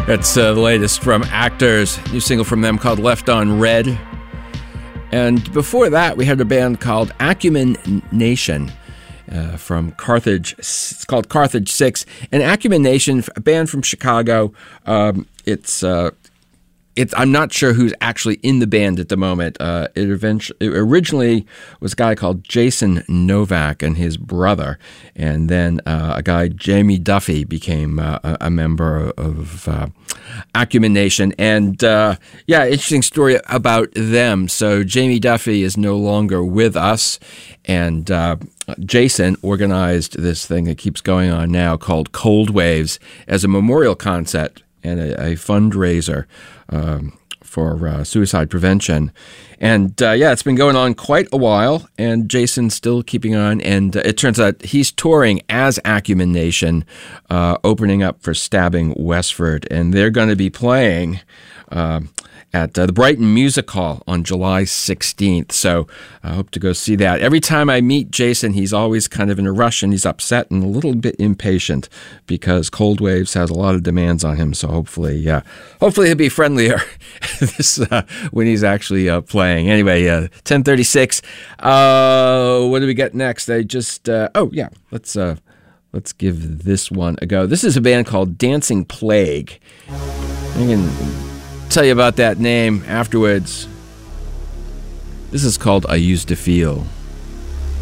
That's the latest from Actors. New single from them called Left on Red. And before that, we had a band called Acumen Nation from Carthage. It's called Carthage 6. And Acumen Nation, a band from Chicago. I'm not sure who's actually in the band at the moment. It originally was a guy called Jason Novak and his brother, and then a guy, Jamie Duffy, became a member of Acumen Nation. And interesting story about them. So Jamie Duffy is no longer with us, and Jason organized this thing that keeps going on now called Cold Waves as a memorial concert and a fundraiser for suicide prevention. And it's been going on quite a while, and Jason's still keeping on. And it turns out he's touring as Acumen Nation, opening up for Stabbing Westford. And they're going to be playing at the Brighton Music Hall on July 16th. So I hope to go see that. Every time I meet Jason, he's always kind of in a rush, and he's upset and a little bit impatient because Cold Waves has a lot of demands on him. So hopefully he'll be friendlier when he's actually playing. Anyway, 10:36. What do we got next? Let's give this one a go. This is a band called Dancing Plague. I can tell you about that name afterwards. This is called I Used to Feel.